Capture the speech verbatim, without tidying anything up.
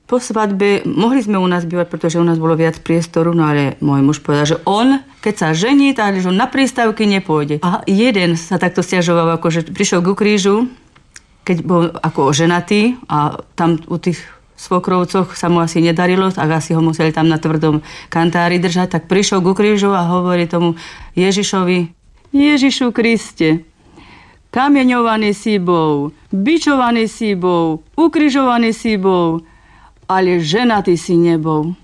Po svadbe mohli sme u nás bývať, pretože u nás bolo viac priestoru, no ale môj muž povedal, že on, keď sa žení, tak že on na prístavky nepôjde. A jeden sa takto stiažoval, akože prišiel ku krížu, keď bol ako oženatý a tam u tých svokrovcoch sa mu asi nedarilo, tak asi ho museli tam na tvrdom kantári držať, tak prišiel ku krížu a hovorí tomu Ježišovi: Ježišu Kriste, kameňovaný si bol, bičovaný si bol, ukrižovaný si bol, ale ženatý si nebol.